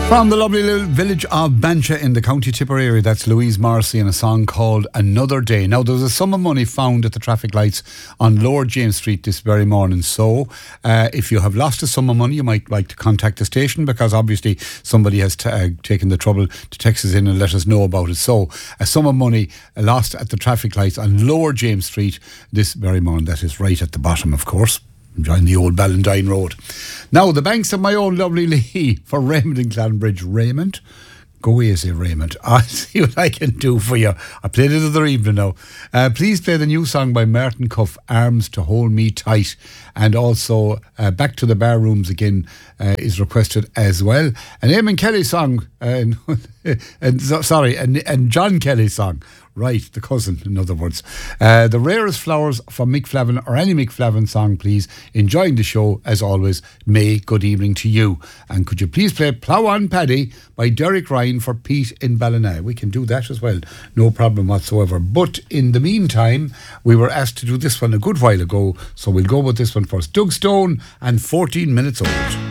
From the lovely little village of Bancha in the County Tipperary, that's Louise Morrissey in a song called Another Day. Now, there was a sum of money found at the traffic lights on Lower James Street this very morning. So, if you have lost a sum of money, you might like to contact the station, because obviously somebody has taken the trouble to text us in and let us know about it. So, a sum of money lost at the traffic lights on Lower James Street this very morning. That is right at the bottom, of course, join the old Ballindine Road. Now, the banks of my own lovely Lee for Raymond and Clanbridge. Raymond, go easy, Raymond. I'll see what I can do for you. I played it the other evening now. Please play the new song by Martin Cuff, Arms to Hold Me Tight. And also, Back to the Bar Rooms Again is requested as well. An Eamon Kelly song, and John Kelly song. Right, the cousin, in other words. The Rarest Flowers from Mick Flavin, or any Mick Flavin song, please. Enjoying the show, as always. May, good evening to you. And could you please play Plough On Paddy by Derek Ryan for Pete in Ballina? We can do that as well, no problem whatsoever. But in the meantime, we were asked to do this one a good while ago, so we'll go with this one first. Doug Stone and 14 Minutes Old.